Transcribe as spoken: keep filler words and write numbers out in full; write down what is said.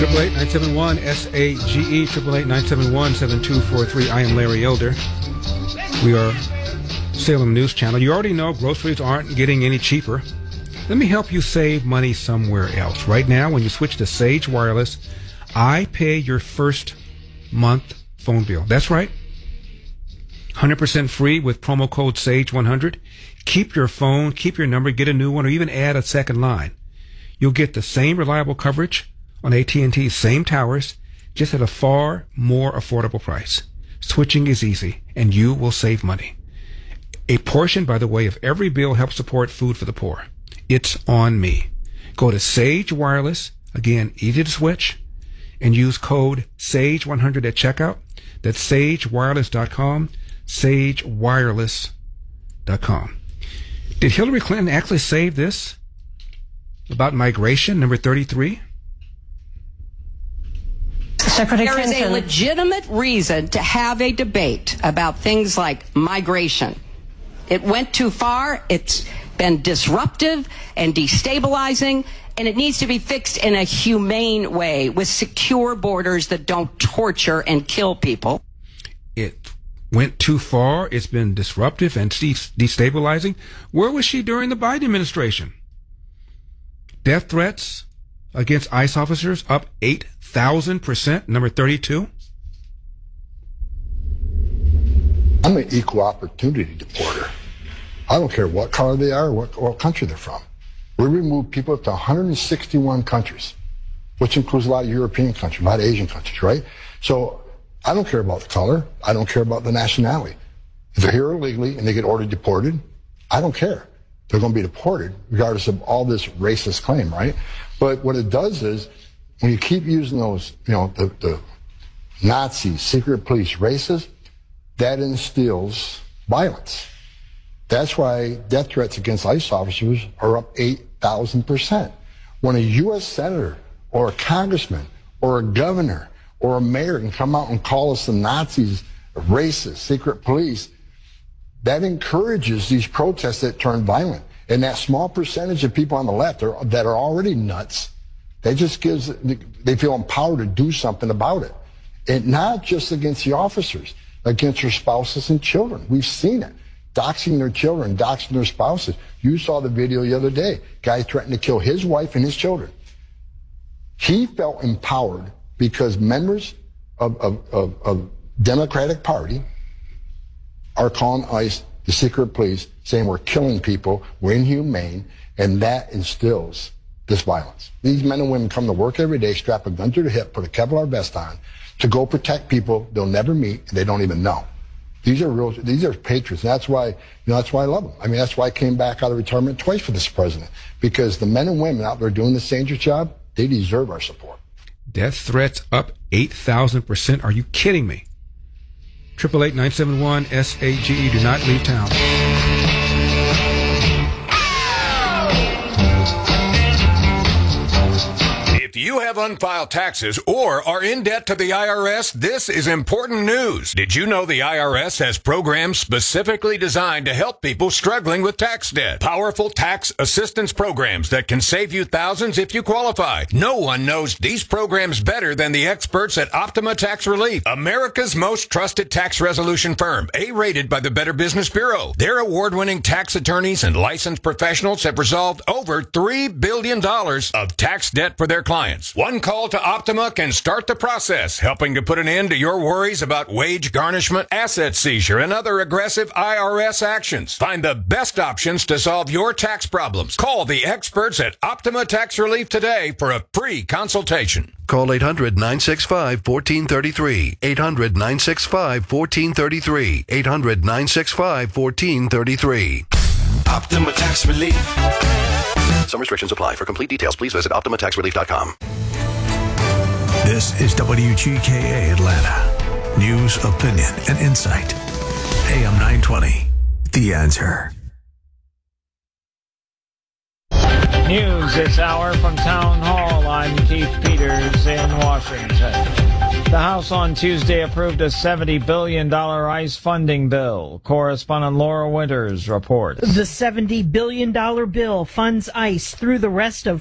eight eight eight, nine seven one, S A G E, eight eight eight, nine seven one, seven two four three. I am Larry Elder. We are Salem News Channel. You already know groceries aren't getting any cheaper. Let me help you save money somewhere else. Right now, when you switch to Sage Wireless, I pay your first month phone bill. That's right. one hundred percent free with promo code SAGE one hundred. Keep your phone, keep your number, get a new one, or even add a second line. You'll get the same reliable coverage on A T and T's same towers, just at a far more affordable price. Switching is easy, and you will save money. A portion, by the way, of every bill helps support food for the poor. It's on me. Go to Sage Wireless, again, easy to switch, and use code SAGE one hundred at checkout. That's sage wireless dot com, sage wireless dot com. Did Hillary Clinton actually say this about migration, number thirty-three? Secretary There Clinton. is a legitimate reason to have a debate about things like migration. It went too far. It's been disruptive and destabilizing, and it needs to be fixed in a humane way with secure borders that don't torture and kill people. It went too far. It's been disruptive and destabilizing. Where was she during the Biden administration? Death threats against ICE officers up eight thousand percent, number thirty-two. I'm an equal opportunity deporter. I don't care what color they are or what, what country they're from. We remove people to one hundred sixty-one countries, which includes a lot of European countries, a lot of Asian countries, right? So I don't care about the color. I don't care about the nationality. If they're here illegally and they get ordered deported, I don't care. They're going to be deported regardless of all this racist claim, right? But what it does is when you keep using those, you know, the, the Nazis, secret police, racists, that instills violence. That's why death threats against ICE officers are up eight thousand percent. When a U S senator or a congressman or a governor or a mayor can come out and call us the Nazis, racist, secret police, that encourages these protests that turn violent. And that small percentage of people on the left are, that are already nuts, they just gives, they feel empowered to do something about it. And not just against the officers, against their spouses and children. We've seen it. Doxing their children, doxing their spouses. You saw the video the other day. Guy threatened to kill his wife and his children. He felt empowered because members of, of, of, of Democratic Party are calling ICE the secret police, saying we're killing people, we're inhumane, and that instills this violence. These men and women come to work every day, strap a gun to their hip, put a Kevlar vest on, to go protect people they'll never meet and they don't even know. These are real, these are patriots. That's why, you know, that's why I love them. I mean, that's why I came back out of retirement twice for this president, because the men and women out there doing this dangerous job, they deserve our support. Death threats up eight thousand percent. Are you kidding me? eight eight eight, nine seven one, S A G E. Do not leave town. If you have unfiled taxes or are in debt to the I R S, this is important news. Did you know the I R S has programs specifically designed to help people struggling with tax debt? Powerful tax assistance programs that can save you thousands if you qualify. No one knows these programs better than the experts at Optima Tax Relief, America's most trusted tax resolution firm, A-rated by the Better Business Bureau. Their award-winning tax attorneys and licensed professionals have resolved over three billion dollars of tax debt for their clients. One call to Optima can start the process, helping to put an end to your worries about wage garnishment, asset seizure, and other aggressive I R S actions. Find the best options to solve your tax problems. Call the experts at Optima Tax Relief today for a free consultation. Call eight hundred, nine six five, one four three three. eight hundred, nine six five, one four three three. eight hundred, nine six five, one four three three. Optima Tax Relief. Some restrictions apply. For complete details, please visit optima tax relief dot com. This is W G K A Atlanta. News, opinion, and insight. A M nine twenty. The Answer. News this hour from Town Hall. I'm Keith Peters in Washington. The House on Tuesday approved a seventy billion dollars ICE funding bill. Correspondent Laura Winters reports. The seventy billion dollars bill funds ICE through the rest of